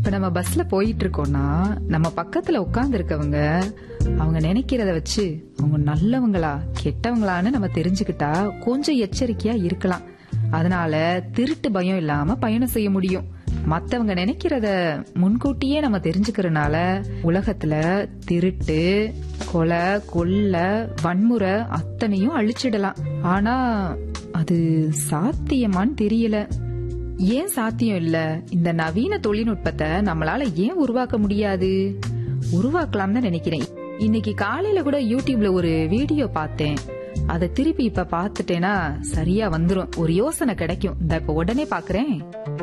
இப்ப நம்ம பஸ்ல போயிட்டு இருக்கோம்னா நம்ம பக்கத்துல உட்கார்ந்து இருக்கவங்க அவங்க நினைக்கிறத வச்சு அவங்க நல்லவங்களா கெட்டவங்களான்னு நம்ம தெரிஞ்சுக்கிட்டா கொஞ்சம் எச்சரிக்கையா இருக்கலாம். அதனால திருட்டு பயம் இல்லாம பயணம் செய்ய முடியும். மத்தவங்க நினைக்கிறத முன்கூட்டியே நம்ம தெரிஞ்சுக்கிறனால உலகத்துல திருட்டு, கொலை, கொள்ளை, வன்முறை அத்தனையும் அழிச்சிடலாம். ஆனா அது சாத்தியமான்னு தெரியல. ஏன் சாத்தியம் இல்ல? இந்த நவீன தொழில்நுட்பத்தை நம்மளால ஏன் உருவாக்க முடியாது? உருவாக்கலாம்னு நினைக்கிறேன். இன்னைக்கு காலையில கூட யூடியூப்ல ஒரு வீடியோ பார்த்தேன். அதை திருப்பி இப்ப பாத்துட்டேன்னா சரியா வந்துரும். ஒரு யோசனை கிடைக்கும். இப்ப உடனே பாக்குறேன்.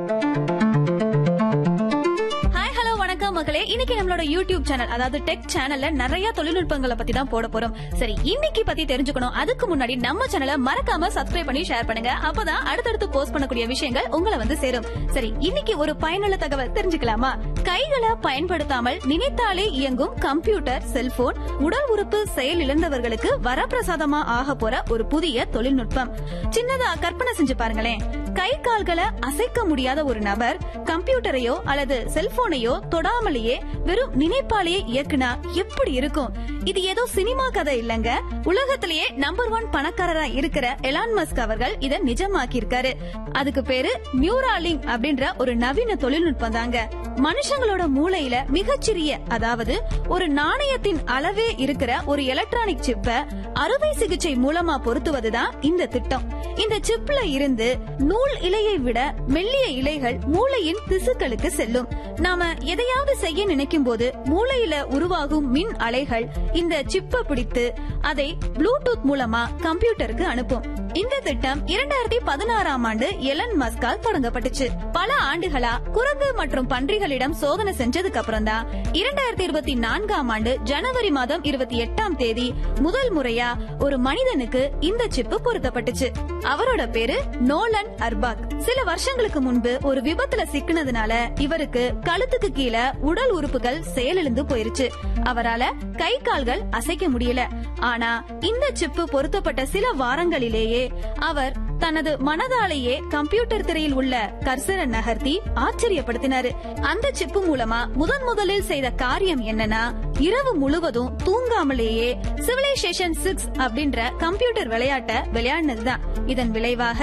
மக்களே, இன்னைக்கு நம்மளோட யூடியூப் சேனல், அதாவது டெக் சேனல்ல நிறைய தொழில்நுட்பங்களை பத்தி தான் போட போறோம். சரி, இன்னைக்கு பத்தி தெரிஞ்சுக்கணும். அதுக்கு முன்னாடி நம்ம சேனலை மறக்காம சப்ஸ்கிரைப் பண்ணி ஷேர் பண்ணுங்க. அப்பதான் அடுத்தடுத்து போஸ்ட் பண்ணக்கூடிய விஷயங்கள் உங்களை வந்து சேரும். சரி, இன்னைக்கு ஒரு பயனுள்ள தகவல் தெரிஞ்சுக்கலாமா? கைகளை பயன்படுத்தாமல் நினைத்தாலே இயங்கும் கம்ப்யூட்டர், செல்போன், உடல் உறுப்பு செயல் இழந்தவர்களுக்கு வரப்பிரசாதமா ஆக போற ஒரு புதிய தொழில்நுட்பம். சின்னதா கற்பனை செஞ்சு பாருங்களேன். கை கால்களை அசைக்க முடியாத ஒரு நபர் கம்ப்யூட்டரையோ அல்லது செல்போனையோ தொடாமலேயே வெறும் நினைப்பாலேயே இயக்குனா எப்படி இருக்கும்? இது ஏதோ சினிமா கதை இல்லங்க. உலகத்திலேயே நம்பர் 1 பணக்காரரா இருக்கிற எலான் மஸ்க் அவர்கள் இதை நிஜமாக்கி இருக்காரு. அதுக்கு பேரு நியூராலிங்க் அப்படின்ற ஒரு நவீன தொழில்நுட்பம் தாங்க. மனுஷங்களோட மூளையில மிகச்சிறிய, அதாவது ஒரு நாணயத்தின் அளவே இருக்கிற ஒரு எலக்ட்ரானிக் சிப்ப அறுவை சிகிச்சை மூலமா பொருத்துவதுதான் இந்த திட்டம். இந்த சிப்ல இருந்து நூல் இலையை விட மெல்லிய இலைகள் மூளையின் திசுக்களுக்கு செல்லும். நாம எதையாவது செய்ய நினைக்கும் போது மூளையில உருவாகும் மின் அலைகள் இந்த சிப்பை பிடித்து அதை ப்ளூடூத் மூலமா கம்ப்யூட்டருக்கு அனுப்பும். இந்த திட்டம் 2016ஆம் ஆண்டு எலன் மஸ்கால் தொடங்கப்பட்டுச்சு. பல ஆண்டுகளா குரங்கு மற்றும் பன்றிகளிடம் சோதனை செஞ்சதுக்கு அப்புறம் தான் 2024ஆம் ஆண்டு ஜனவரி மாதம் 28ஆம் தேதி முதல் முறையா ஒரு மனிதனுக்கு இந்த சிப்பு பொருத்தப்பட்டுச்சு. அவரோட பேரு நோலன் அர்பாக். சில வருஷங்களுக்கு முன்பு ஒரு விபத்துல சிக்கினதுனால இவருக்கு கழுத்துக்கு கீழே உடல் உறுப்புகள் செயலிழந்து போயிருச்சு. அவரால கை கால்கள் அசைக்க முடியல. ஆனா இந்த சிப்பு பொருத்தப்பட்ட சில வாரங்களிலேயே அவர் தனது மனதாலேயே கம்ப்யூட்டர் திரையில் உள்ள கர்சரை நகர்த்தி ஆச்சரியப்படுத்தினாரு. அந்த சிப்பு மூலமா முதலில் செய்த காரியம் என்னன்னா, இரவு முழுவதும் தூங்காமலேயே சிவிலைசேஷன் 6 அப்படின்ற கம்ப்யூட்டர் விளையாட்ட விளையாடினதுதான். இதன் விளைவாக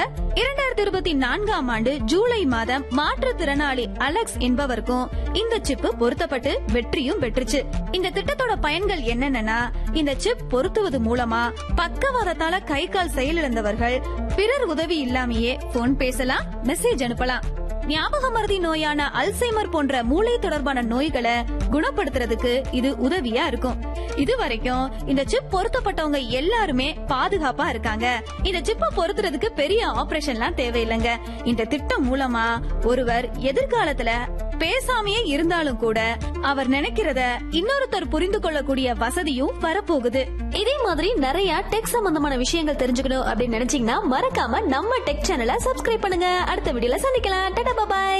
2024ஆம் ஆண்டு ஜூலை மாதம் மாற்றுத்திறனாளி அலெக்ஸ் என்பவருக்கும் இந்த சிப்பு பொருத்தப்பட்டு வெற்றியும் பெற்றுச்சு. இந்த திட்டத்தோட பயன்கள் என்னன்னா, இந்த சிப் பொருத்துவது மூலமா பக்கவாதத்தால கை கால் செயலிழந்தவர்கள் பிறர் உதவி இல்லாமையே போன் பேசலாம், மெசேஜ் அனுப்பலாம். ஞாபக மறதி நோயான அல்சைமர் போன்ற மூளை தொடர்பான நோய்களை குணப்படுத்துறதுக்கு இது உதவியா இருக்கும். இதுவரைக்கும் இந்த சிப் பொருத்தப்பட்டவங்க எல்லாருமே பாதுகாப்பா இருக்காங்க. இந்த சிப்பை பொருத்துறதுக்கு பெரிய ஆபரேஷன்லாம் தேவையில்லைங்க. இந்த திட்டம் மூலமா ஒருவர் எதிர்காலத்துல பேசாமையே இருந்தாலும் கூட அவர் நினைக்கிறத இன்னொருத்தர் புரிந்து கொள்ளக்கூடிய வசதியும் வரப்போகுது. இதே மாதிரி நிறைய டெக் சம்பந்தமான விஷயங்கள் தெரிஞ்சுக்கணும் அப்படின்னு நினைச்சீங்கன்னா மறக்காம நம்ம டெக் சேனலை சப்ஸ்கிரைப் பண்ணுங்க. அடுத்த வீடியோல சந்திக்கலாம். டாடா பாய்.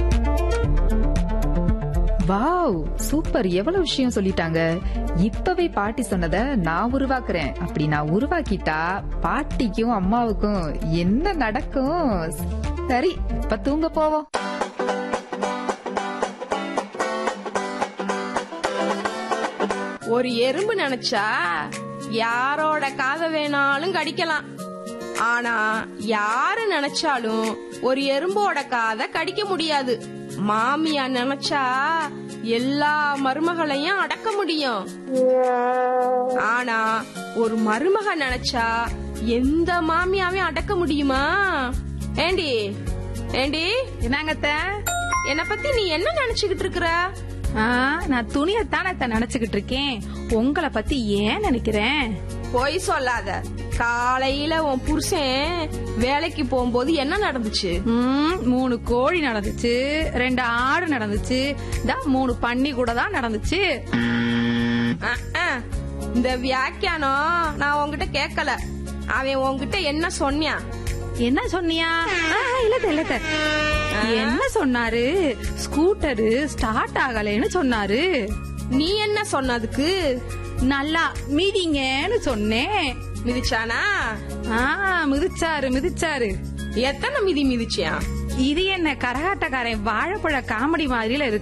Wow, super. எவ்வளவு விஷயம் சொல்லிட்டாங்க. இப்பவே பாட்டி சொன்னத நான் உருவாக்குறேன். அப்படி நான் உருவாக்கிட்டா பாட்டிக்கும் அம்மாவுக்கும் என்ன நடக்கும்? சரி, இப்ப தூங்க போவோம். ஒரு எறும்பு நினைச்சா யாரோட காதை வேணாலும் கடிக்கலாம். ஆனா யாரு நினைச்சாலும் ஒரு எறும்போட காதை கடிக்க முடியாது. மாமியா நினைச்சா எல்லா மருமகளையும் அடக்க முடியும். ஆனா ஒரு மருமக நினைச்சா எந்த மாமியாவையும் அடக்க முடியுமா? ஏண்டி ஏண்டி என்னங்கத்த, என்ன பத்தி நீ என்ன நினைச்சுக்கிட்டு இருக்கிற? நான் துணியத்தானே நினைச்சுக்கிட்டு இருக்கேன். உங்களை பத்தி ஏன் நினைக்கிறேன்? போய் சொல்லாத. காலையில உன் புருஷன் வேலைக்கு போகும்போது என்ன நடந்துச்சு? 3 கோழி நடந்துச்சு, 2 ஆடு நடந்துச்சு, 3 பன்னி கூட தான் நடந்துச்சு. இந்த வியாக்கியானம் நான் உன்கிட்ட கேட்கல. அவன் உன்கிட்ட என்ன சொன்னியா? என்ன சொன்னியா? இல்ல என்ன சொன்னாரு? ஸ்கூட்டரு ஸ்டார்ட் ஆகலைன்னு சொன்னாரு. நீ என்ன சொன்னதுக்கு? நல்லா மிதிங்கன்னு சொன்னேன். மிதிச்சானா? மிதிச்சாரு. எத்தனை மிதிச்சியா? இது என்ன கரகாட்டக்காரன் வாழைப்பழ காமெடி மாதிரில இருக்கு.